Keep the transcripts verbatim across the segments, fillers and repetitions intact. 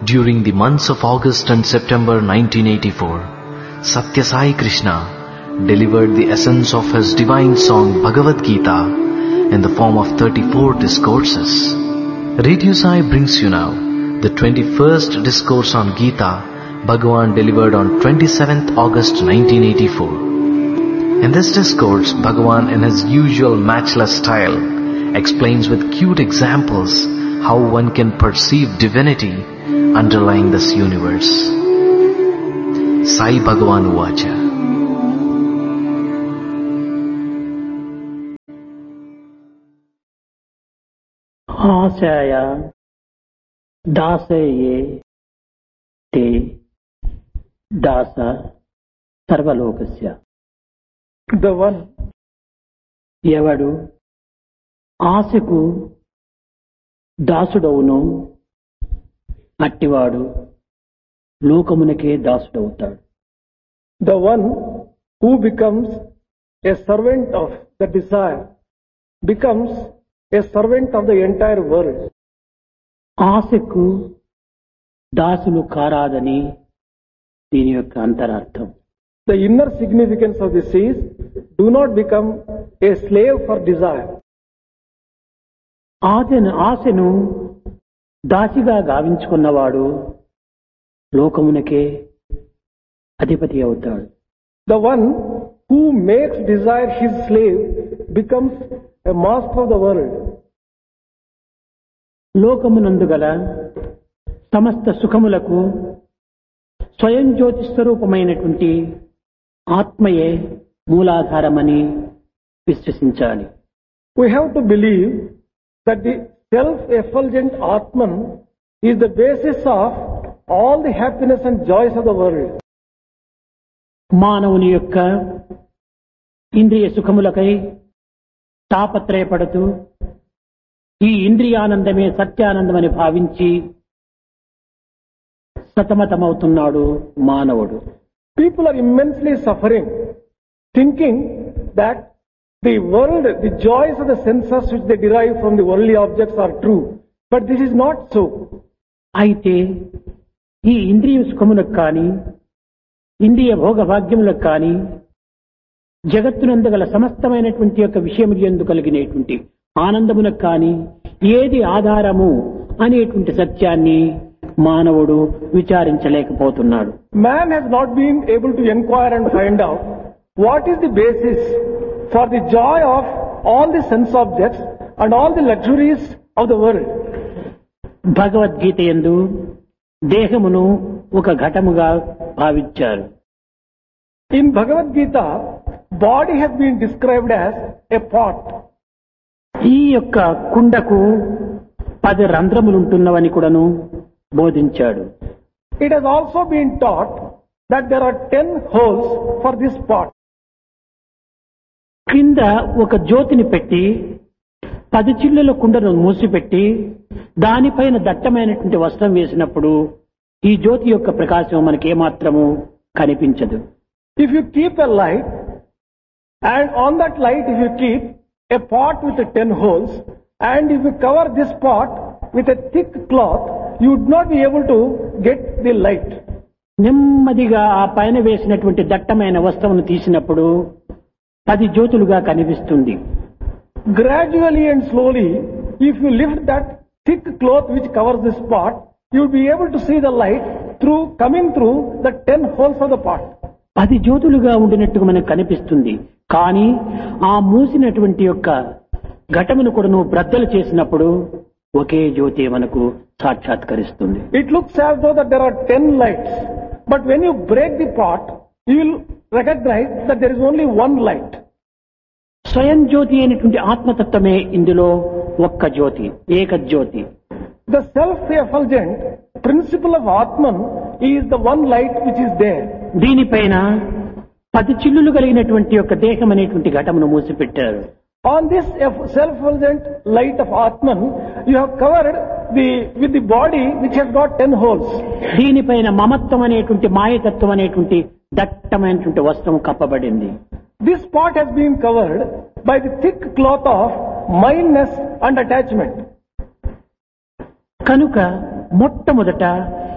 During the months of August and September nineteen eighty-four, Satya Sai Krishna delivered the essence of his divine song Bhagavad Gita in the form of thirty-four discourses. Radio Sai brings you now the twenty-first discourse on Gita, Bhagavan delivered on twenty-seventh August nineteen eighty-four. In this discourse, Bhagavan in his usual matchless style explains with cute examples how one can perceive divinity underlying this universe. Sai Bhagavan Uvacha. आशया दासये ते दास सर्वलोकस्य. The one ఎవడు ఆశకు దాసుడవును అట్టివాడు లోకమునకే దాసుడవుతాడు. The one who becomes a servant of the desire becomes a servant of the entire world. ఆశకు దాసులు కారాదని దీని యొక్క అంతరార్థం. The inner significance of this is, do not become a slave for desire. ఆశను ఆశను దాసిగా గావించుకున్నవాడు లోకమునకే అధిపతి అవుతాడు. The one who makes desire his slave becomes a master of the world. లోకమునందు గల సమస్త సుఖములకు స్వయం జ్యోతి స్వరూపమైనటువంటి ఆత్మయే మూలాధారమని విశ్వసించాలి. We have to believe that the self-effulgent Atman is the basis of all the happiness and joys of the world. మానవుని యొక్క ఇంద్రియ సుఖములకై తాపత్రయపడుతూ ఈ ఇంద్రియానందమే సత్యానందమని భావించి సతమతమవుతున్నాడు మానవుడు. People are immensely suffering, thinking that the world, the joys of the senses which they derive from the worldly objects are true. But this is not so. అయితే ఈ ఇంద్రియ సుఖములకు కానీ ఇంద్రియ భోగ భాగ్యములకు కానీ జగత్తునందు గల సమస్తమైనటువంటి యొక్క విషయములు యందు కలిగినటువంటి ఆనందమునకు కానీ ఏది ఆధారము అనేటువంటి సత్యాన్ని మానవుడు విచారించలేకపోతున్నాడు. Man has not been able to inquire and find out what is the basis for the joy of all the sense objects and all the luxuries of the world. Bhagavad Gita యందు దేహమును ఒక ఘటముగా భావించారు. In Bhagavad Gita, body has been described as a pot. ఈ యొక్క కుండకు పది రంధ్రములు ఉంటున్నవని కూడాను బోధించాడు. It has also been taught that there are ten holes for this pot. కింద ఒక జ్యోతిని పెట్టి పది చిల్లుల కుండను మూసిపెట్టి దానిపైన దట్టమైనటువంటి వస్త్రం వేసినప్పుడు ఈ జ్యోతి యొక్క ప్రకాశం మనకి ఏమాత్రము కనిపించదు. If you keep a light, and on that light if you keep a pot with ten holes, and if you cover this pot with a thick cloth, you would not be able to get the light. నెమ్మదిగా ఆ పైన వేసినటువంటి దట్టమైన వస్త్రమును తీసినప్పుడు పది జ్యోతులుగా కనిపిస్తుంది. Gradually and slowly, if you lift that thick cloth which covers this pot, you will be able to see the light through coming through the ten holes of the pot. పది జ్యోతులుగా ఉండినట్టుగా మనకు కనిపిస్తుంది. కానీ ఆ మూసినటువంటి యొక్క ఘటమును కూడా నువ్వు బ్రద్దలు చేసినప్పుడు ఒకే జ్యోతి మనకు సాక్షాత్కరిస్తుంది. It looks as though that there are ten lights, but when you break the pot, you will recognize that there is only one light. స్వయం జ్యోతి అయినటువంటి ఆత్మతత్వమే ఇందులో ఒక్క జ్యోతి, ఏక జ్యోతి. The self-effulgent principle of Atman is the one light which is there. దీనిపైన పది చిల్లులు కలిగినటువంటి యొక్క దేహం అనేటువంటి ఘటమును మూసిపెట్టారు. On this self-effulgent light of Atman, you have covered the with the body which has got ten holes. దీనిపైన మమత్వం అనేటువంటి మాయతత్వం అనేటువంటి దట్టమైనటువంటి వస్త్రం కప్పబడింది. This part has been covered by the thick cloth of mindness and attachment. కనుక మొట్టమొదట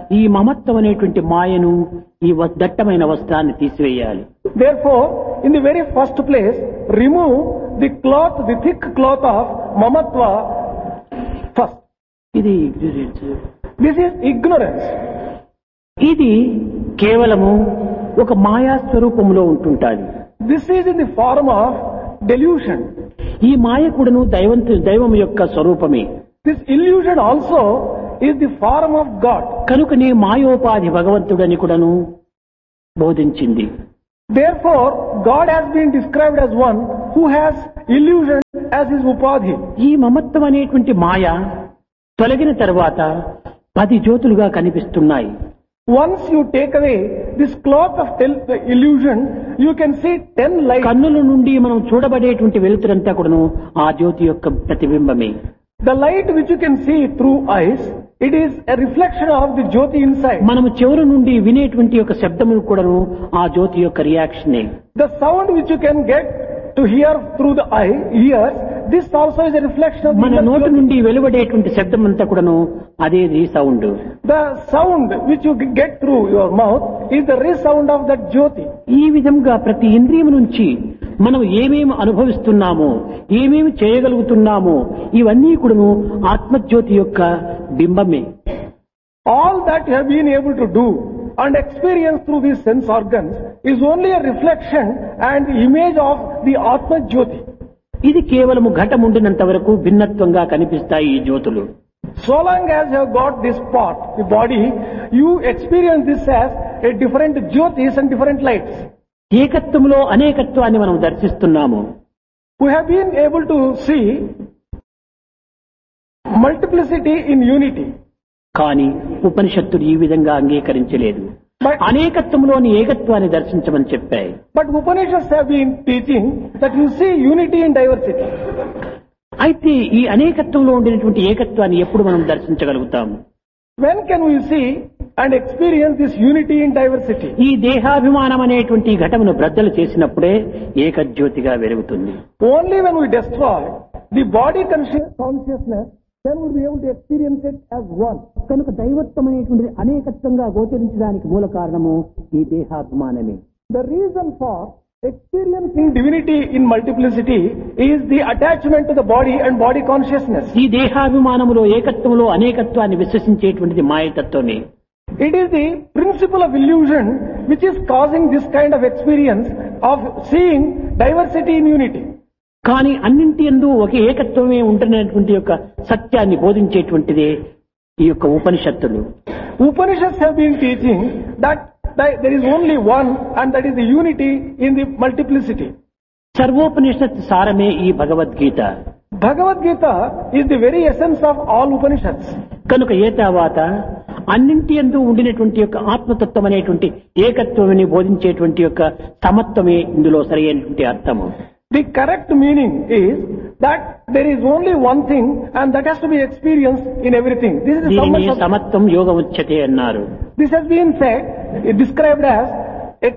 ఈ మమత్వం అనేటువంటి మాయను ఈ వ- దట్టమైన వస్త్రాన్ని తీసివేయాలి. Therefore, in the very first place, remove the cloth, the thick cloth of mamatva first. ఇది ignorance. This is ignorance. ఇది కేవలము ఒక మాయా స్వరూపంలో ఉంటుంటాది. This is in the form of delusion. ఈ మాయ కూడాను దైవంతు దైవం యొక్క స్వరూపమే. This illusion also is the form of God. కనుకనే మాయోపాధి భగవంతుడని కూడాను బోధించింది. Therefore, God has been described as one who has illusion as his upadhi. ఈ మమత్వం అనేటువంటి మాయ తొలగిన తర్వాత పది జ్యోతులుగా కనిపిస్తున్నాయి. Once you take away this cloth of tel- the illusion, you can see ten lights. కన్నుల నుండి మనం చూడబడేటువంటి వెలుతురంతా కూడాను ఆ జ్యోతి యొక్క ప్రతిబింబమే. The light which you can see through eyes, it is a reflection of the jyoti inside. మనము చెవుల నుండి వినేటువంటి యొక్క శబ్దములు కూడాను ఆ జ్యోతి యొక్క రియాక్షనే. The sound which you can get to hear through the eye, ears, this also is a reflection of the మన inner నోటి jyoti. నుండి వెలువడేటువంటి శబ్దం అంతా కూడాను అదే sound. The sound which you get through your mouth is the resound of that jyoti. ఈ విధంగా ప్రతి ఇంద్రియం నుంచి మనం ఏమేమి అనుభవిస్తున్నామో, ఏమేమి చేయగలుగుతున్నామో ఇవన్నీ కూడాను ఆత్మజ్యోతి యొక్క బింబమే. All that you have been able to do and experience through these sense organs is only a reflection and image of the Atma Jyoti. ఇది కేవలము ఘటముండినంత వరకు భిన్నత్వంగా కనిపిస్తాయి ఈ జ్యోతులు. So long as you have got this part, the body, you experience this as a different jyotis and different lights. ఏకత్వంలో అనేకత్వాన్ని మనం దర్శిస్తున్నాము. We have been able to see multiplicity in unity. కానీ ఉపనిషత్తులు ఈ విధంగా అంగీకరించలేదు. But, అనేకత్వంలోని ఏకత్వాన్ని దర్శించమని చెప్పాయి. but Upanishads have been teaching that you see unity in diversity. అయితే ఈ అనేకత్వంలో ఉండినటువంటి ఏకత్వాన్ని ఎప్పుడు మనం దర్శించగలుగుతాము? When can we see and experience this unity in diversity? ఈ దేహాభిమానం అనేటువంటి ఘటమును బ్రద్దలు చేసినప్పుడే ఏకజ్యోతిగా వెలుగుతుంది. Only when we destroy the body conscious consciousness, then we'll be able to experience it as one. కనుక దైవత్వం అనేటువంటిది అనేకత్వంగా గోచరించడానికి మూల కారణము ఈ దేహాభిమానమే. The reason for experiencing divinity in multiplicity is the attachment to the body and body consciousness. ఈ దేహాభిమానములో ఏకత్వంలో అనేకత్వాన్ని విశ్వసించేటువంటిది మాయతత్వమే. It is the principle of illusion which is causing this kind of experience of seeing diversity in unity. కానీ అన్నింటి యందు ఒకే ఏకత్వమే ఉంటున్నటువంటి యొక్క సత్యాన్ని బోధించేటువంటిదే ఈ యొక్క ఉపనిషత్తులు. Upanishads have been teaching that there is only one and that is the unity in the multiplicity. సర్వోపనిషత్ సారమే ఈ Bhagavad Gita. Bhagavad Gita is the very essence of all Upanishads. కనుక ఏ తర్వాత అన్నింటి యందు ఉండినటువంటి యొక్క ఆత్మతత్వం అనేటువంటి ఏకత్వమని బోధించేటువంటి యొక్క సమత్వమే ఇందులో సరైనటువంటి అర్థము. The correct meaning is that there is only one thing and that has to be experienced in everything. This is the దీనిని sum of- సమత్వం యోగముచ్యతే అన్నారు. This has been said, described as a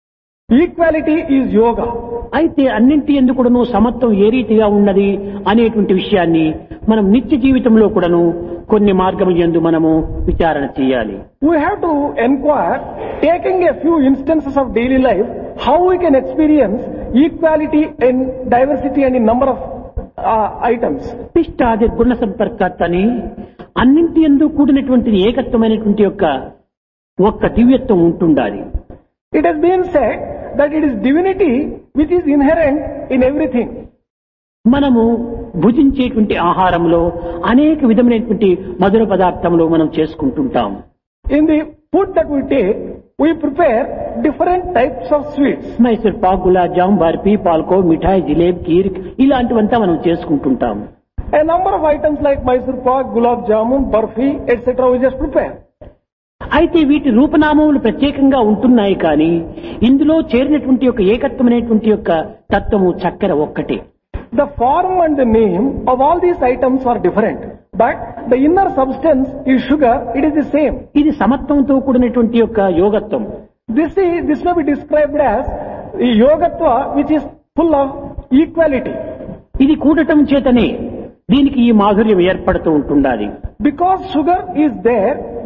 equality is yoga. అయితే అన్నింటి యందు కూడాను సమత్వం ఏ రీతిగా ఉన్నది అనేటువంటి విషయాన్ని మనం నిత్య జీవితంలో కూడాను కొన్ని మార్గముల యందు మనము విచారణ చేయాలి. We have to inquire, taking a few instances of daily life, how we can experience equality in diversity and in number of uh, items. పిష్టాది గుణ సంపర్కత్ అని అన్నింటి యందు కూడినటువంటి ఏకత్వమైనటువంటి యొక్క ఒక్క దివ్యత్వం ఉంటుండాలి. It has been said that it is divinity which is inherent in everything. మనము భుజించేటువంటి ఆహారంలో అనేక విధమైనటువంటి మధుర పదార్థములు మనం చేసుకుంటుంటాం. In the food that we take, we prepare different types of sweets. Mysore Pak, gulab jam, barfi, పాల్కో, మిఠాయి, జిలేబ్, కీర్ ఇలాంటివంతా మనం చేసుకుంటుంటాం. A number of items like Mysore pak, gulab jamun, barfi, et cetera we just prepare. అయితే వీటి రూపనామములు ప్రత్యేకంగా ఉంటున్నాయి కానీ ఇందులో చేరినటువంటి యొక్క ఏకత్వమైనటువంటి యొక్క తత్వము చక్కెర ఒక్కటే. The form and the name of all these items are different, but the inner substance is sugar, it is the same. ఇది సమత్వంతో కూడినటువంటి యొక్క యోగత్వం. This is, this may be described as the yogatva which is full of equality. ఇది కూడటం చేతనే దీనికి ఈ మాధుర్యం ఏర్పడుతూ ఉంటుండాలి. Because sugar is there,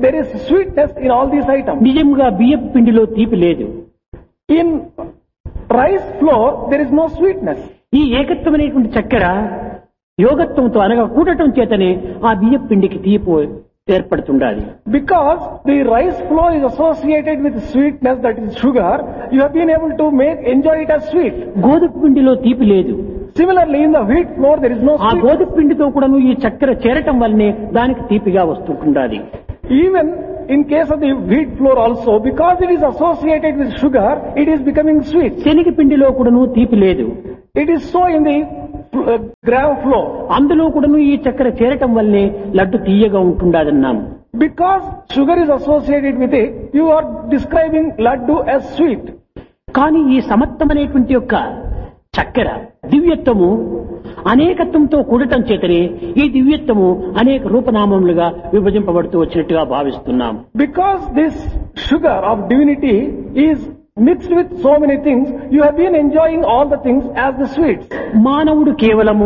there is sweetness in all these items. నిజంగా బియ్యపు పిండిలో తీపి లేదు. In rice flour, there is no sweetness. ఈ ఏకత్వమైనటువంటి చక్కెర యోగత్వంతో అనగా కూడటం చేతనే ఆ బియ్యపు పిండికి తీపి ఏర్పడుతుండాలి. Because the rice flour is associated with sweetness, that is sugar, you have been able to make enjoy it as sweet. గోధుమ పిండిలో తీపి లేదు. Similarly, in the wheat flour, there is no ఆ sweetness. గోధుమ పిండితో కూడాను ఈ చక్కెర చేరటం వల్లనే దానికి తీపిగా వస్తుండాలి. Even in case of the wheat flour also, because it is associated with sugar, it is becoming sweet. శనగ పిండిలో కూడాను తీపి లేదు. It is so in the uh, gram flour. అందులో కూడాను ఈ చక్కెర చేరటం వల్లే లడ్డు తీయగా ఉంటుండాదన్నాము. Because sugar is associated with it, you are describing laddu as sweet. కానీ ఈ సమత్వమనేటువంటి యొక్క చక్కెర దివ్యత్వము అనేకత్వంతో కూడటం చేతనే ఈ దివ్యత్వము అనేక రూపనామములుగా విభజింపబడుతూ వచ్చినట్టుగా భావిస్తున్నాం. Because this sugar of divinity is mixed with so many things, you have been enjoying all the things as the sweets. మానవుడు కేవలము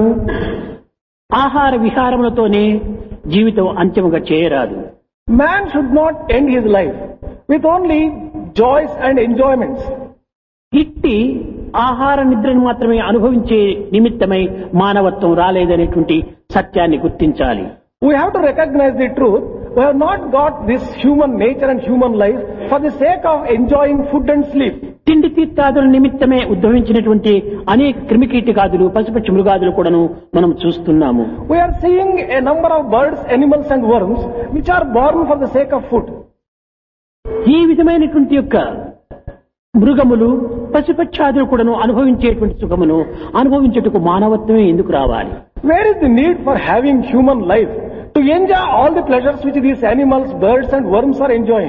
ఆహార విహారములతోనే జీవితం అంత్యముగా చేయరాదు. Man should not end his life with only joys and enjoyments. ఇట్టి ఆహార నిద్రను మాత్రమే అనుభవించే నిమిత్తమై మానవత్వం రాలేదనేటువంటి సత్యాన్ని గుర్తించాలి. We have to recognize the truth. We have not got this human nature and human life for the sake of enjoying food and sleep. తిండి తీర్థాదుల నిమిత్తమే ఉద్భవించినటువంటి అనేక క్రిమికీటకాదులు పశుపక్షి మృగాదులు కూడాను మనం చూస్తున్నాము. We are seeing a number of birds, animals and worms which are born for the sake of food. ఈ విధమైనటువంటి యొక్క మృగములు పశుపక్షాదులు కూడాను అనుభవించేటువంటి సుఖమును అనుభవించుటకు మానవత్వమే ఎందుకు రావాలి? Where is the need for having human life to enjoy all the pleasures which these animals, birds and worms are enjoying?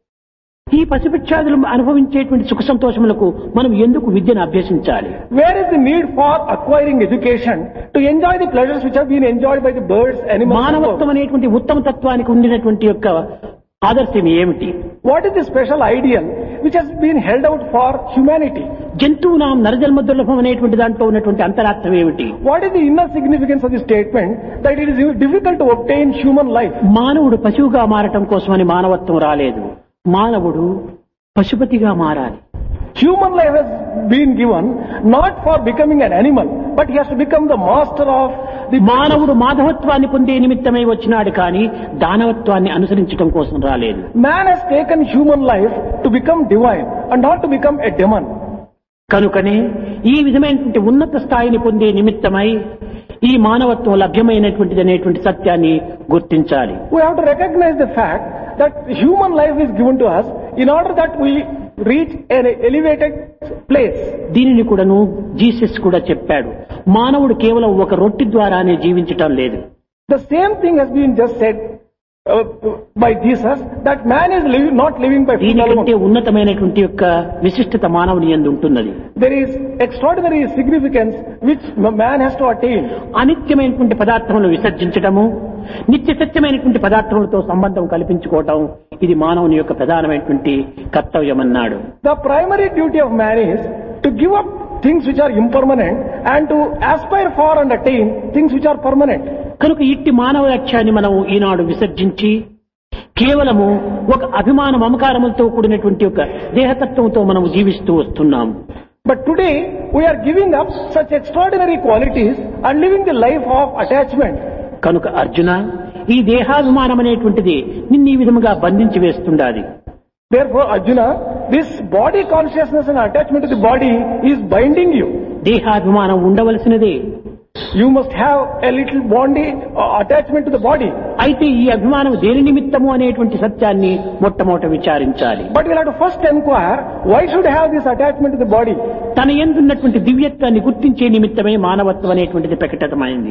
ఈ పశుపక్షాదులు అనుభవించేటువంటి సుఖ సంతోషములకు మనం ఎందుకు విద్యను అభ్యసించాలి? Where is the need for acquiring education to enjoy the pleasures which have been enjoyed by the birds, animals and మానవత్వం worms? అనేటువంటి ఉత్తమ తత్వానికి ఉండినటువంటి యొక్క ఆదర్శం ఏమిటి? What is the special ideal which has been held out for humanity? జంతువునాం నరజన్మ దుర్లభం అనేటువంటి దాంట్లో ఉన్నటువంటి అంతరార్థం ఏమిటి? What is the inner significance of the statement that it is difficult to obtain human life? మానవుడు పశువుగా మారటం కోసమని మానవత్వం రాలేదు. మానవుడు పశుపతిగా మారాలి. Human life has been given not for becoming an animal, but he has to become the master of the మానవుడు మాధవత్వాన్ని పొందే నిమిత్తమై వచ్చినాడు కానీ దానవత్వాన్ని అనుసరించడం కోసం రాలేదు. Man has taken human life to become divine and not to become a demon. కనుకనే ఈ విధమైనటువంటి ఉన్నత స్థాయిని పొందే నిమిత్తమై ఈ మానవత్వం లభ్యమైనటువంటిది అనేటువంటి సత్యాన్ని గుర్తించాలి. We have to recognize the fact that human life is given to us in order that we reach an elevated place. దీనిని కూడాను జీసస్ కూడా చెప్పాడు. మానవుడు కేవలం ఒక రొట్టె ద్వారానే జీవించటం లేదు. The same thing has been just said uh, by Jesus, that man is living, not living by food దీనికంటే alone. ఉన్నతమైనటువంటి యొక్క విశిష్టత మానవుని యందు ఉంటున్నది. There is extraordinary significance which man has to attain. అనిత్యమైనటువంటి పదార్థములను విసర్జించటము, నిత్య సత్యమైనటువంటి పదార్థములతో సంబంధం కల్పించుకోవటం ఇది మానవుని యొక్క ప్రధానమైనటువంటి కర్తవ్యం అన్నాడు. The primary duty of man is to give up things which are impermanent and to aspire for and attain things which are permanent. కనుక ఇట్టి మానవ లక్ష్యాన్ని మనం ఈనాడు విసర్జించి కేవలము ఒక అభిమాన మమకారములతో కూడినటువంటి ఒక దేహతత్వంతో మనం జీవిస్తూ వస్తున్నాము. But today we are giving up such extraordinary qualities and living the life of attachment. కనుక అర్జున, ఈ దేహాభిమానం అనేటువంటిది నిన్ను ఈ విధముగా బంధించి వేస్తుండాలి. Therefore, Arjuna, this body consciousness and attachment to the body is binding you. దేహాభిమానం ఉండవలసినదే. You must have a little body uh, attachment to the body. అయితే ఈ అభిమానం దేని నిమిత్తము అనేటువంటి సత్యాన్ని మొట్టమొదట విచారించాలి. But we'll have to first inquire, why should I have this attachment to the body? తన యందున్నటువంటి దివ్యత్వాన్ని గుర్తించే నిమిత్తమే మానవత్వం అనేటువంటిది ప్రకటితమైంది.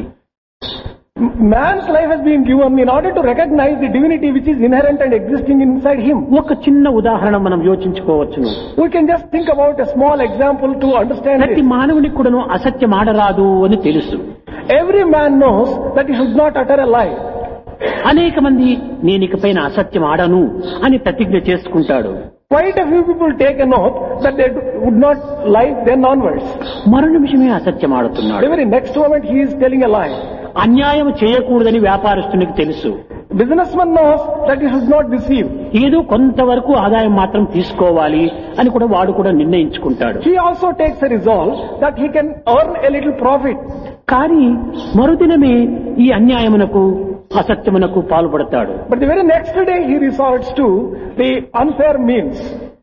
Man's life has been given in order to recognize the divinity which is inherent and existing inside him. ఒక చిన్న ఉదాహరణ మనం యోచించుకోవచ్చును. We can just think about a small example to understand ప్రతి this. మానవునికి కూడాను అసత్యం ఆడరాదు అని తెలుసు. Every man knows that he should not utter a lie. అనేక మంది నేను ఇకపైన అసత్యం ఆడను అని ప్రతిజ్ఞ చేసుకుంటాడు. Quite a few people take an oath that they would not lie then onwards. మరో నిమిషమే అసత్యం ఆడుతున్నాడు. The very next moment he is telling a lie. అన్యాయం చేయకూడదని వ్యాపారస్తునికి తెలుసు. Businessman knows that he should not deceive. ఏదో కొంతవరకు ఆదాయం మాత్రం తీసుకోవాలి అని కూడా వాడు కూడా నిర్ణయించుకుంటాడు. He also takes a resolve that he can earn a little profit. కానీ మరుదినమే ఈ అన్యాయమునకు అసత్యమునకు పాల్పడతాడు. But the very next day he resorts to the unfair means.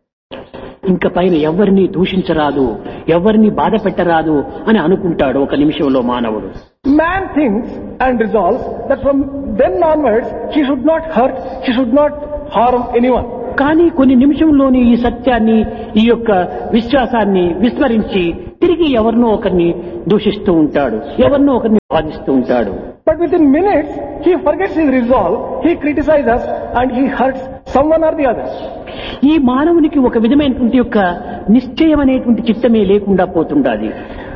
ఇంక పైన ఎవరిని దూషించరాదు, ఎవరిని బాధ పెట్టరాదు అని అనుకుంటాడు ఒక నిమిషంలో మానవుడు. Man thinks and resolves that from then onwards he should not hurt, he should not harm anyone. కానీ కొన్ని నిమిషంలోని ఈ సత్యాన్ని, ఈ యొక్క విశ్వాసాన్ని విస్మరించి తిరిగి ఎవరినో ఒకరిని దూషిస్తూ ఉంటాడు, ఎవరినో ఒకరిని బాధిస్తూ ఉంటాడు. But within minutes he forgets his resolve, he criticizes and he hurts someone or the other. ఈ మానవునికి ఒక విధమైనటువంటి యొక్క నిశ్చయం అనేటువంటి చిత్తమే లేకుండా పోతుండాలి.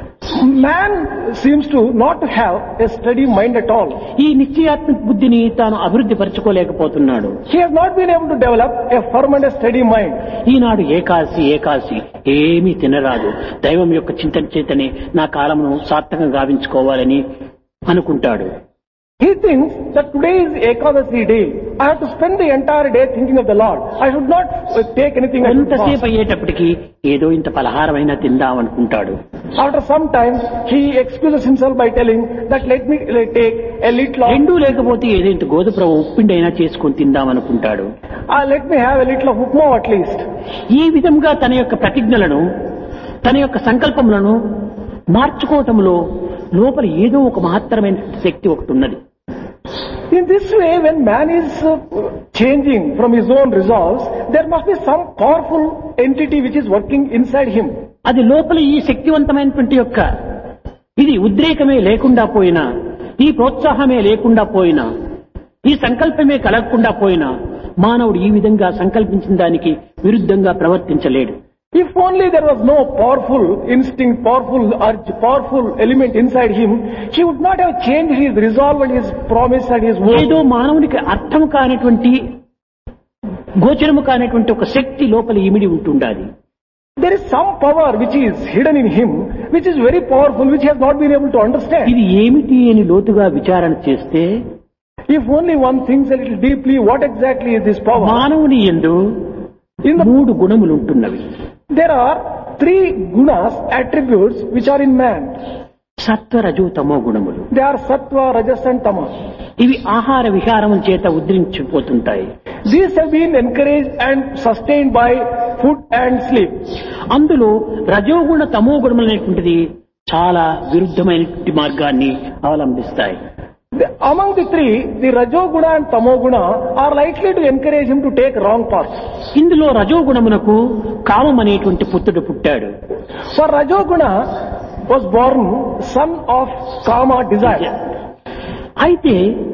Man seems to not to have a steady mind at all. ఈ నిశ్చయాత్మక బుద్ధిని తాను అభివృద్ధి పరచుకోలేకపోతున్నాడు. He has not been able to develop a firm and a steady mind. ఈనాడు ఏకాశి ఏకాశి ఏమీ తినరాదు, దైవం యొక్క చింతన చేతనే నా కాలమును సార్థకంగా గావించుకోవాలని అనుకుంటాడు. He thinks that today is Ekadasi day. I have to spend the entire day thinking of the Lord. I should not uh, take anything. కొంతసేపు అయ్యేటప్పటికి ఏదో ఇంత పలహారమైనా తిందాం అనుకుంటాడు. After some time, he excuses himself by telling that let me let take a little of. రెండూ లేకపోతే ఏదో ఇంత గోధుమ ఉప్పిండి అయినా చేసుకొని తిందాం అనుకుంటాడు. Uh, let me have a little of upma at least. ఈ విధంగా తన యొక్క ప్రతిజ్ఞలను, తన యొక్క సంకల్పములను మార్చుకోవటంలో లోపల ఏదో ఒక మహత్తరమైన శక్తి ఒకటి ఉన్నది. In this way, when man is uh, changing from his own resolves, there must be some powerful entity which is working inside him. అది లోపల ఈ శక్తివంతమైనటువంటి యొక్క ఇది ఉద్రేకమే లేకుండా పోయినా, ఈ ప్రోత్సాహమే లేకుండా పోయినా, ఈ సంకల్పమే కలగకుండా పోయినా మానవుడు ఈ విధంగా సంకల్పించిన దానికి విరుద్ధంగా ప్రవర్తించలేడు. If only there was no powerful instinct, powerful urge, powerful element inside him, he would not have changed his resolve and his promise and his word. ఏదో మానవునికి అర్థం కానటువంటి, గోచరము కానటువంటి ఒక శక్తి లోపల ఇమిడి ఉంటుండాలి. There is some power which is hidden in him, which is very powerful, which he has not been able to understand. ఇది ఏమిటి అని లోతుగా విచారణ చేస్తే, If only one thinks a little deeply, what exactly is this power? మానవుని యందు మూడు గుణములు ఉంటున్నవి. There are three gunas, attributes, which are in man. సత్వ రజో తమో గుణములు. They are sattva, rajas and tamas. ఇవి ఆహార విహారముల చేత ఉద్ధరించిపోతుంటాయి. These have been encouraged and sustained by food and sleep. అందులో రజోగుణ తమో గుణములు అనేటువంటిది చాలా విరుద్ధమైనటువంటి మార్గాన్ని అవలంబిస్తాయి. The, among the three, the rajoguna and tamoguna are likely to encourage him to take wrong paths. ఇందులో రజోగుణమునకు కామం అనేటువంటి పుత్రుడు పుట్టాడు. For rajoguna was born son of kama, desire. అయితే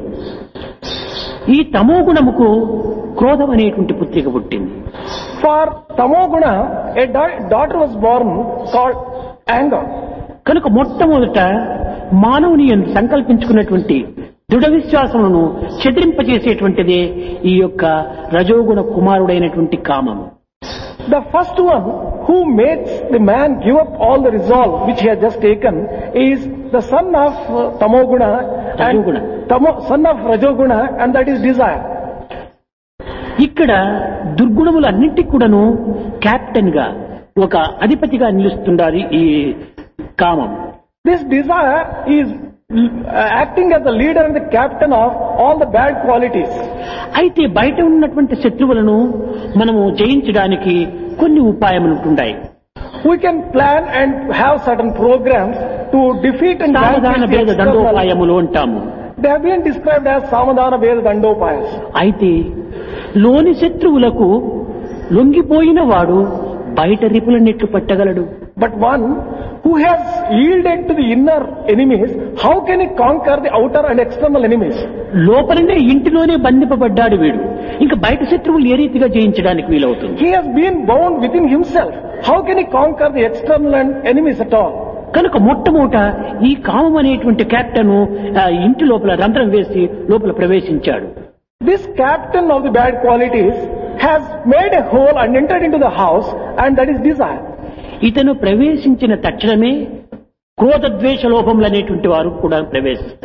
ఈ తమో గుణముకు క్రోధం అనేటువంటి పుత్రిక పుట్టింది. For tamoguna, a da- daughter was born called anger. కనుక మొట్టమొదట మానవుని యందు సంకల్పించుకున్నటువంటి దృఢ విశ్వాసమును చెదిరింపజేసేటువంటిదే ఈ యొక్క రజోగుణ కుమారుడైనటువంటి కామము. The first one who makes the man give up all the resolve which he has just taken is the son of uh, tamoguna and Rajoguna. tamo, son of rajoguna, and that is desire. ఇక్కడ దుర్గుణములన్నింటికి కూడాను captain గా, ఒక అధిపతిగా నిలుస్తుండాలి ఈ కామం. This desire is uh, acting as the leader and the captain of all the bad qualities. అయితే బయట ఉన్నటువంటి శత్రువులను మనము జయించడానికి కొన్ని ఉపాయములు ఉంటున్నాయి. We can plan and have certain programs to defeat and సావధాన vanquish the భేద external. దండోపాయములు అంటాము. They have been described as samadhana veda dandopayas. అయితే లోని శత్రువులకు లొంగిపోయిన వాడు బయట రిపుల నెట్లు పట్టగలడు. But one who has yielded to the inner enemies, how can he conquer the outer and external enemies? లోపలనే ఇంటిలోనే బంధింపబడ్డాడు వీడు, ఇంకా బయట శత్రువులు ఏ రీతిగా జయించడానికి వీలవుతుంది? He has been bound within himself. How can he conquer the external and enemies at all? కనుక మొట్టమొదట ఈ కామం అనేటువంటి కెప్టెన్ ఇంటి లోపల రంధ్రం వేసి లోపల ప్రవేశించాడు. This captain of the bad qualities has made a hole and entered into the house, and that is desire. ఇతను ప్రవేశించిన తక్షణమే క్రోధ ద్వేష లోభములు అనేటువంటి వారు కూడా ప్రవేశిస్తారు.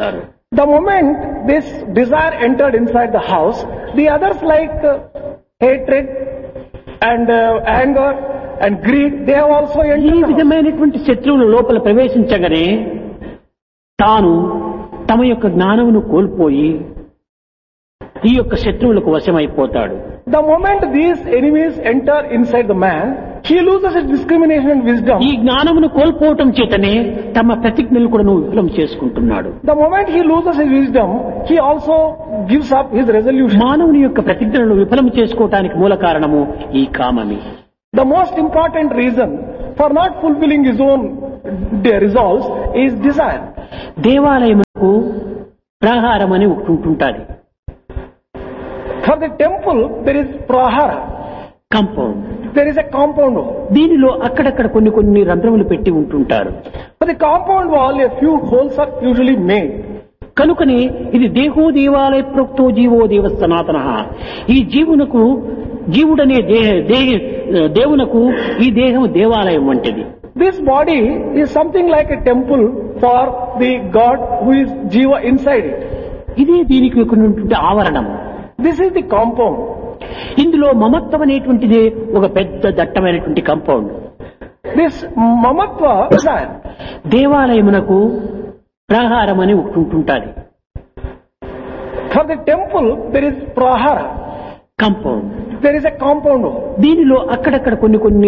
The moment this desire entered inside the house, the others like uh, hatred and uh, anger and greed, they have also ఈ entered the house. విధమైనటువంటి శత్రువుల లోపల ప్రవేశించగానే తాను తమ యొక్క జ్ఞానమును కోల్పోయి ఈ యొక్క శత్రువులకు వశమైపోతాడు. The moment these enemies enter inside the man, he loses his discrimination and wisdom. ఈ జ్ఞానమును కోల్పోవటం చేతనే తమ ప్రతిజ్ఞలు కూడా విఫలం చేసుకుంటున్నాడు. The moment he loses his wisdom, he also gives up his resolution. మానవుని యొక్క ప్రతిజ్ఞలను విఫలం చేసుకోవటానికి మూల కారణము ఈ కామమే. The most important reason for not fulfilling his own de- resolves is desire. దేవాలయముకు ప్రాహారం అని ఒకటి ఉంటుంటాది. For the temple, there is prahara. Compound. There is a compound wall. దీనిలో అక్కడక్కడ కొన్ని కొన్ని రంధ్రములు పెట్టి ఉంటుంటారు. For the compound wall, a few holes are usually made. కనుకనే ఇది దేహో దేవాలయ ప్రోక్తో జీవో దేవ సనాతన. ఈ జీవునకు జీవుడనే దేహ దేహ- దేవునకు ఈ దేహం దేవాలయం వంటిది. This body is something like a temple for the God who is Jiva inside it. ఇదే దీనికి ఉన్నటువంటి ఆవరణం. This is the compound. ఇందులో మమత్వం అనేటువంటిది ఒక పెద్ద దట్టమైనటువంటి కంపౌండ్. This mamatva desire. దేవాలయమునకు ప్రాహారం అని ఒకటి ఉంటుంటాది. For the temple, there is prahara. Compound. There is a compound wall. దీనిలో అక్కడక్కడ కొన్ని కొన్ని